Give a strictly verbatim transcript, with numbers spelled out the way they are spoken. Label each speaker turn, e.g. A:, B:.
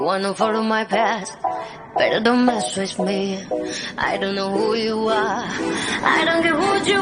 A: Wanna follow my path, better don't mess with me. I don't know who you are, I don't care who you